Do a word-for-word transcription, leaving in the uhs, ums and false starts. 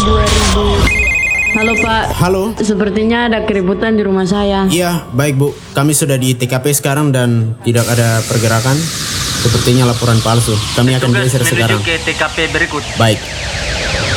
dua ribu. Halo Pak. Halo. Sepertinya ada keributan di rumah saya. Iya, baik Bu. Kami sudah di T K P sekarang dan tidak ada pergerakan. Sepertinya laporan palsu. Kami akan Tugas geser menuju sekarang. ke T K P berikut. Baik.